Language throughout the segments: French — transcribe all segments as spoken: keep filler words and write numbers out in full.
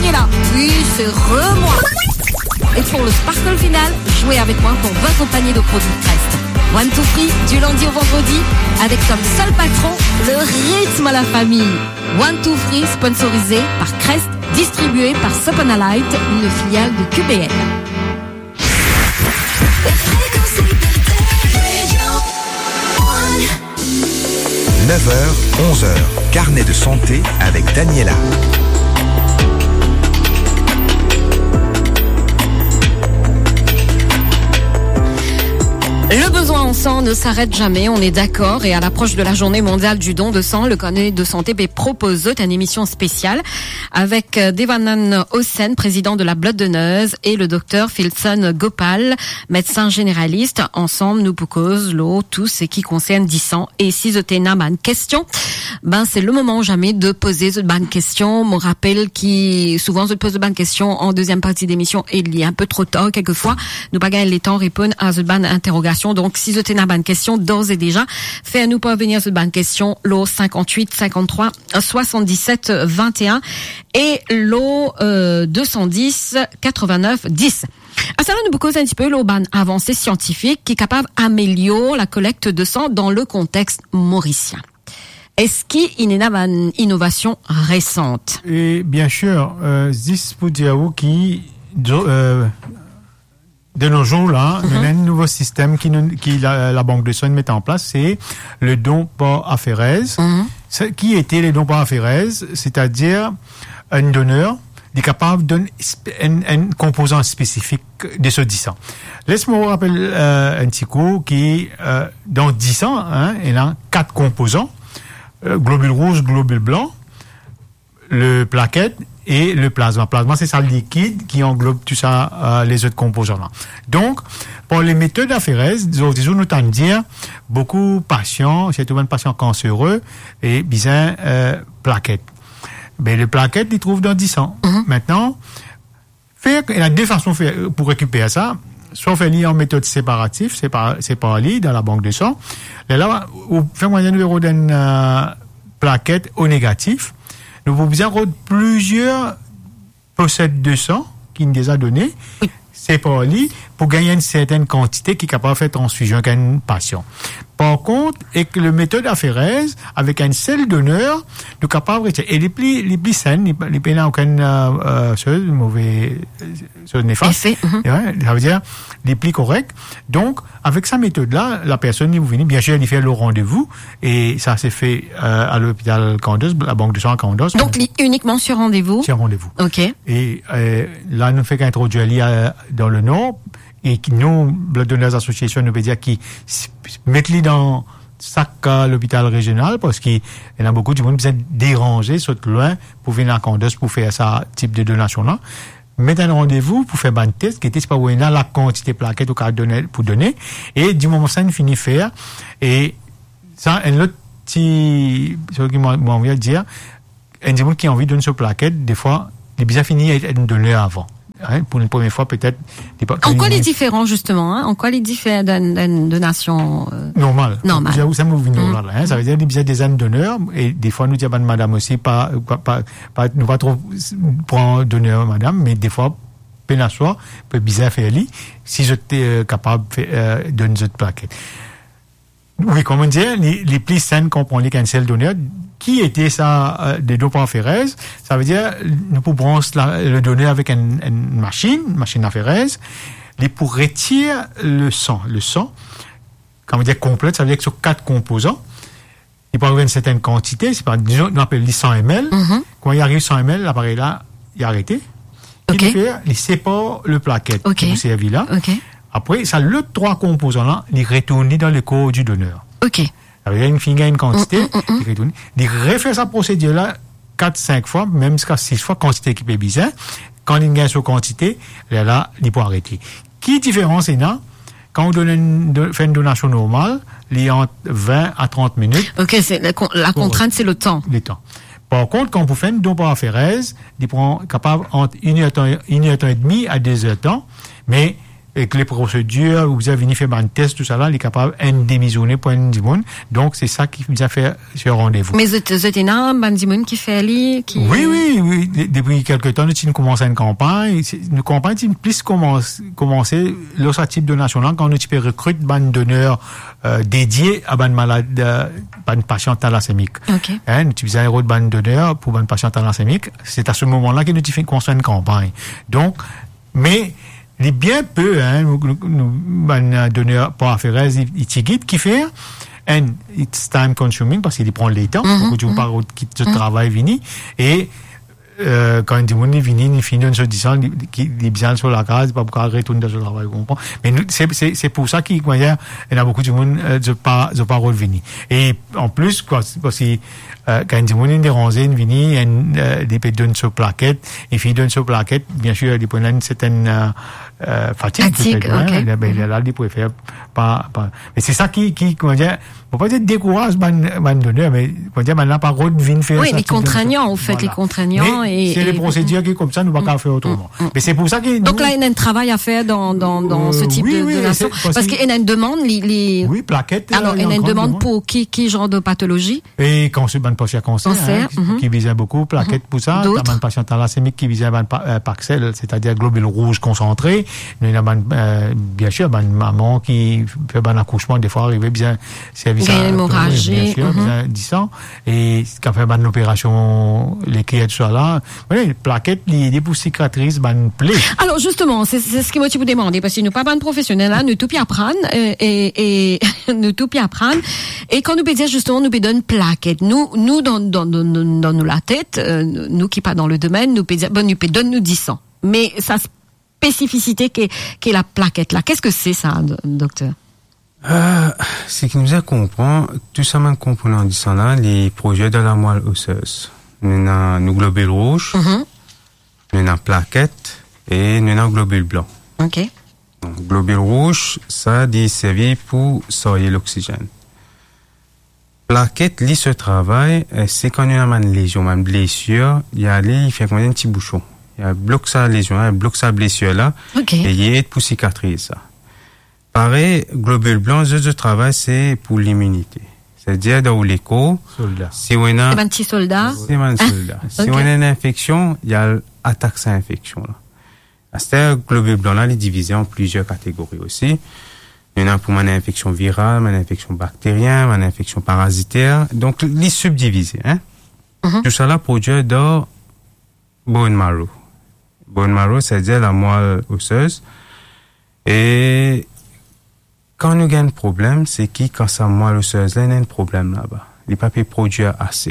Daniela. Oui, c'est re-moi. Et pour le sparkle final, jouez avec moi pour votre panier de produits Crest. One to Free du lundi au vendredi avec comme seul patron le rythme à la famille. One to Free sponsorisé par Crest, distribué par Sopana Light, une filiale de Q B L. neuf heures, onze heures, carnet de santé avec Daniela. Le besoin en sang ne s'arrête jamais, on est d'accord. Et à l'approche de la journée mondiale du don de sang, le carnet de santé B propose une émission spéciale avec Devanand Hossain, président de la Blood Donneuse, et le docteur Filson Gopal, médecin généraliste. Ensemble, nous proposons l'eau, tout ce qui concerne du sang. Et si je t'ai une question, ben c'est le moment jamais de poser cette bonne question. Me rappelle qui souvent je pose de bonnes questions en deuxième partie d'émission et il y a un peu trop tard quelquefois. Nous pas gagner les temps répondre à cette bonne interrogation. Donc, si vous avez une bonne question, d'ores et déjà, faites-nous parvenir cette bonne question, l'eau cinquante-huit cinquante-trois soixante-dix-sept vingt et un et l'eau euh, deux cent dix quatre-vingt-neuf dix. À ça, nous beaucoup un petit peu l'eau ban avancée scientifique qui est capable d'améliorer la collecte de sang dans le contexte mauricien. Est-ce qu'il y a une innovation récente? Et bien sûr, euh, this pour dire qui euh, de nos jours là, mm-hmm. il y a un nouveau système qui, nous, qui la, la Banque de sang met en place, c'est le don par aphérèse. Mm-hmm. Qui était le don par aphérèse, c'est-à-dire un donneur est capable de donner un, un composant spécifique de ce dix sang. Laisse-moi vous rappeler euh, un petit coup qui euh, dans dix sang, hein, il y a quatre composants. Euh, globule rouge, globule blanc, le plaquette et le plasma. Plasma, c'est ça le liquide qui englobe tout ça, euh, les autres composants-là. Donc, pour les méthodes aphérèses, disons, nous t'en dire, beaucoup de patients, surtout les patients cancéreux, et besoin euh, plaquettes. Mais les plaquettes, ils trouvent dans dix sang. Mm-hmm. Maintenant, faire, il y a deux façons pour récupérer ça. Soit faire en méthode séparative, sépar, séparée dans la banque de sang. Et là, vous faites un numéro d'une euh, plaquette au négatif. Nous vous besoin de plusieurs pochettes de sang qui nous les a donné. Séparée pour gagner une certaine quantité qui est capable de faire transfusion avec un patient. Par contre, avec la méthode aphérèse, avec un seul donneur, nous sommes capables de et les plis, les plis saines, les plis n'ont aucune euh, chose, mauvais, chose néfaste. Mm-hmm. Ouais, ça veut dire les plis corrects. Donc, avec sa méthode-là, la personne, vous venez, bien sûr, elle fait le rendez-vous, et ça s'est fait euh, à l'hôpital Candos, la banque de sang à Candos. Donc, on... uniquement sur rendez-vous? Sur rendez-vous. OK. Et euh, là, nous fait qu'introduire l'I dans le Nord, et qui nous, Blood Donors Association, nous veut dire qui mettent les dans sac à l'hôpital régional parce qu'il y en a beaucoup du monde qui besoin déranger, saute loin pour venir à Candos pour faire ça type de donation là. Mettre un rendez-vous pour faire un test qui était pas où il y a la quantité de plaquettes au donner pour donner et du moment ça, il finit faire et ça, un autre petit, ce qui m'a envie de dire, un des gens qui a envie de donner ce plaquette, des fois, il est bien fini à être donné avant. Hein, pour une première fois, peut-être. En quoi il est différent, justement, hein? En quoi il est différent d'une donation euh... normale? Normale. J'avoue, ça m'ouvre normal, mmh. hein. Ça veut dire qu'il y a des ânes d'honneur, et des fois, nous disons, bah, madame aussi, pas, pas, pas, nous pas trop prendre d'honneur, madame, mais des fois, peine à soi, peut bizarre faire lui, si j'étais euh, capable de euh, donner une autre plaquette. Oui, comment dire, les, les plus saines qu'on prend les cancels donneurs, qui était ça, euh, des dons par aphérèse, ça veut dire, nous pouvons le donner avec une, une machine, une machine aphérèse, les pour retirer le sang. Le sang, quand on dit complète, ça veut dire que sur quatre composants, il peut y avoir une certaine quantité, c'est pas, disons, on appelle les cent millilitres. Mm-hmm. Quand il arrive cent millilitres, l'appareil là, il est arrêté. Okay. Il fait, il sépare le plaquette. Okay. Qui vous servit là. Okay. Après, ça, le trois composants là, il retourne dans le corps du donneur. OK. Ça veut dire une finger, une quantité, mm, mm, mm. il retourne. Il refait sa procédure là, quatre, cinq fois, même jusqu'à six fois, quantité qui peut bizarre. Quand il gagne sur quantité, là, là, il peut arrêter. Qui différence est là? Quand on donne une, de, fait une donation normale, il y a entre vingt à trente minutes. OK, c'est, la, la contrainte, c'est le temps. Le temps. Par contre, quand vous faites une don par aphérèse, il prend capable entre une heure, une heure et demie à deux heures de temps, mais avec les procédures, vous avez fait un test, tout ça là, il est capable de démissionner pour un dimoun. Donc, c'est ça qui vous a fait ce rendez-vous. Mais vous êtes un un dimoun qui fait ali, qui... Oui, oui, oui. Depuis quelques temps, nous avons commencé une campagne. Une campagne, c'est plus commencer, commencer, l'autre type de nation là, quand nous type recrute ban donneurs, euh, dédiés à ban malade, euh, ban patient thalassémique. Ok. Hein, nous utilisons un ban donneurs pour ban patient thalassémique. C'est à ce moment-là que nous avons construit une campagne. Donc, mais, il est bien peu, hein, nous, nous, ban donneurs pour affaires, il tigit qui fait, and it's time consuming parce qu'il prend les temps, mm-hmm, donc tu parles mm-hmm. qui te travaille vini, et, Euh, quand du monde est venu, il finit en se disant qu'il est bien sur la case, pas pour retourner dans le travail, vous comprenez. Mais nous, c'est, c'est, c'est pour ça qu'il y a, il y a beaucoup de monde, euh, de pas, de pas revenir. Et, en plus, quoi, parce que, euh, quand du monde est dérangé, il vient, euh, il peut donner sur plaquette, et puis il donne sur plaquette, bien sûr, il peut une certaine, euh, euh, fatigue, fatigue, peut-être, okay. hein, ben, là, il peut faire pas, pas, mais c'est ça qui, qui, comment dire, faut pas dire décourage, man, man donneur, mais, comment dire, man, là, par contre, vient faire oui, ça. Oui, les contraignants, en fait, voilà. Les contraignants. Mais et, c'est et, les procédures qui, comme ça, nous ne pouvons pas faire autrement. Mm, mm. Mais c'est pour ça que. Donc nous, là, il y a un travail à faire dans, dans, dans ce type oui, de, oui, de nation. Parce, parce qu'il y a une demande, les, les... Oui, plaquettes. Alors, il y a une demande pour qui, qui genre de pathologie? Et quand c'est un patient cancer, cancer hein, mm-hmm. qui visait beaucoup, plaquettes mm-hmm. pour ça. T'as un patient thalassémique qui visait un euh, paxel, c'est-à-dire globule rouge concentré. Il y a euh, bien sûr, une maman qui fait un accouchement, des fois, arriver bien, service à l'hémorragie. Bien sûr, bien dix ans. Et qui a fait une opération, les qui est ça là. Oui, plaquettes, les pour cicatrices, ben plaie. Alors justement, c'est, c'est ce que moi tu vous demander parce que nous pas ban professionnel là, nous tout bien apprendre et, et, et nous tout bien apprendre et quand nous peut dire justement nous peut donner plaquettes. Nous nous dans dans dans, dans nous la tête, euh, nous qui pas dans le domaine, nous peut dire bon nous peut donner nous dix ans. Mais sa spécificité qui est qui est la plaquette là. Qu'est-ce que c'est ça, docteur? Euh, c'est qui nous a comprend tout ça même comprenant dit ça là les projets de la moelle osseuse. Nous avons nos globules rouges, mm-hmm. nous avons plaquettes et nous avons globules blancs. Ok. Donc, globules rouges, ça dit servir pour sortir l'oxygène. Plaquettes, li ce travail, c'est quand nous avons une lésion, une blessure, il y a les, il fait comme un petit bouchon. Il y a bloque sa lésion, il bloque sa blessure là, okay. Et il y a pour cicatriser ça. Pareil, globules blancs, ce travail, c'est pour l'immunité. C'est-à-dire, dans l'écho, si on a, c'est un petit soldat. C'est un soldat. Si okay. on a une infection, il y a l'attaque sa infection, là. C'est-à-dire, le globule blanc, là, il est divisé en plusieurs catégories aussi. Il y en a pour une infection virale, une infection bactérienne, une infection parasitaire. Donc, il est subdivisé, hein. Mm-hmm. Tout ça, là, produit dans bone marrow. Bone marrow, c'est-à-dire la moelle osseuse. Et, quand nous avons un problème, c'est qui, quand ça moelle osseuse, là, il y a un problème là-bas. Les papiers produisent assez.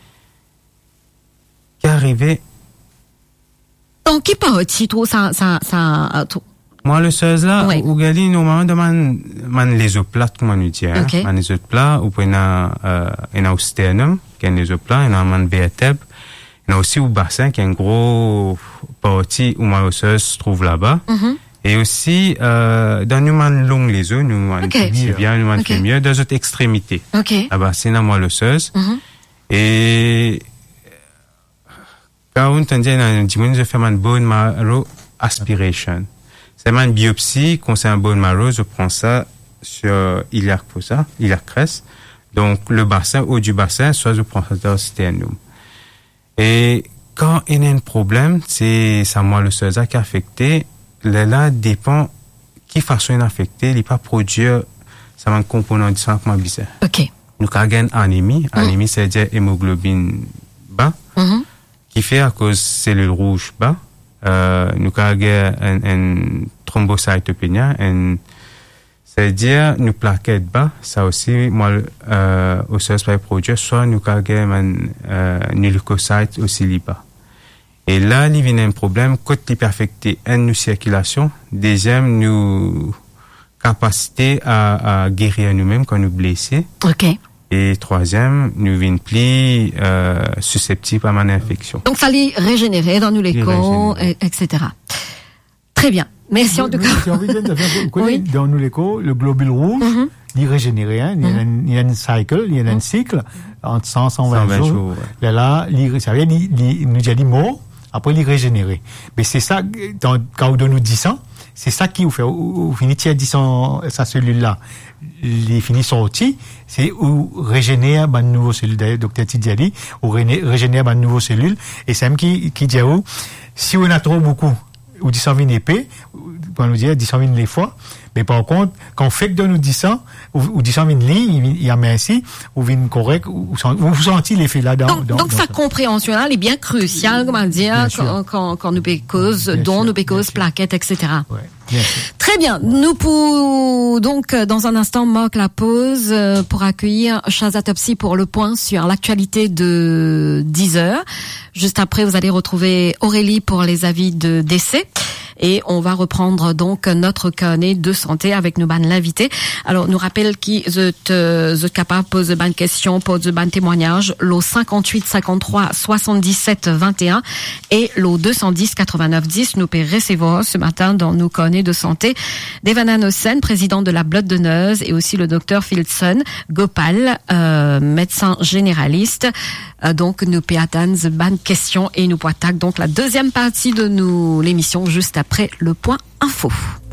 Qui arrivait. Donc, qui peut aussi, trop, ça, ça, ça, trop. Moelle osseuse, là, oui. Ou gali, normalement, demande, man, les os plats, comme on nous dit, hein. Okay. Man, les os plats, ou puis, il y a, euh, il y a au sternum, qui a les os plats, il y a un vertèbre, il y a aussi au bassin, qui a un gros partie où moelle osseuse se trouve là-bas. Mm-hmm. Et aussi, euh, dans nous man long les os, nous man okay. bien, nous man okay. mieux, dans notre extrémité. Ok. Ah bah, c'est la moelle osseuse. Mm-hmm. Et, quand on dit, on dit, on fait un bone marrow aspiration. C'est une biopsie, quand c'est un bone marrow, je prends ça sur iliac pour ça, iliac cresse. Donc, le bassin, haut du bassin, soit je prends ça dans le sternum. Et, quand il y a un problème, c'est sa moelle osseuse qui est affectée. Là, là, dépend qui façon affecté, il n'est pas produire, ça va un component de sang comme bizarre. Ok. Nous avons anémie. Anémie, mm. c'est-à-dire hémoglobine bas, mm-hmm. qui fait à cause cellules rouges bas. Euh, nous avons un, un thrombocytopénie, un, c'est-à-dire nous plaquettes bas, ça aussi, moi, euh, osseuse pas produire, soit nous avons un, euh, leucocyte aussi bas. Et là, il y a un problème, quand il peut affecter une circulation, deuxième, nous capacité à, à guérir nous-mêmes quand nous blessés. Ok. Et troisième, nous venons plus euh, susceptibles à une infection. Donc, ça les régénérer dans nous les corps, et cetera. Très bien. Merci oui, en tout oui, cas. J'ai envie de dire, oui. Dans nous les corps, le globule rouge, mm-hmm. il régénère, hein, il, mm-hmm. il y a un cycle, il y a un cycle, entre cent et cent vingt jours. jours ouais. Là, là, il, ça veut dire, il nous a dit mot. après il régénérer. Mais c'est ça, dans, quand on donne nous dix cents, c'est ça qui vous fait, vous finissez à dix cents, sa cellule-là, les finit sortis, c'est où régénérer ben nouveau cellule, d'ailleurs, docteur Tidiali, ou régénérer ben nouveau cellule, et c'est même qui, qui dit où, si on a trop beaucoup, ou dix cents vingt épais, on nous dit dix cents vingt les fois, mais par contre, quand on fait que de nous dix cents, ou, ou dix cents vingt lignes, il y a merci, ou vin correct, ou, ou vous sentez l'effet là-dedans. Donc, dans, donc dans sa ça. compréhension là, elle est bien cruciale, comment dire, quand, quand, quand nous pécose, dont nous pécose, plaquettes, et cetera. Ouais, bien sûr. Très bien. Nous pour donc dans un instant marque la pause euh, pour accueillir Chazatopsy pour le point sur l'actualité de dix heures. Juste après, vous allez retrouver Aurélie pour les avis de décès. Et on va reprendre donc notre carnet de santé avec nos bannes l'invité. Alors, nous rappelle qui êtes êtes capable de poser bonne question, poser bonne témoignage, l'au cinquante-huit cinquante-trois soixante-dix-sept vingt et un et l'au deux cent dix quatre-vingt-neuf dix. Nous pouvons recevoir ce matin dans nos carnets de santé Devanand Hossain, président de la Blood Donneuse, et aussi le docteur Filson Gopal, euh, médecin généraliste. Euh, donc, nous pouvons attendre bonne question et nous pouvons attaquer donc la deuxième partie de nous l'émission juste après le point info.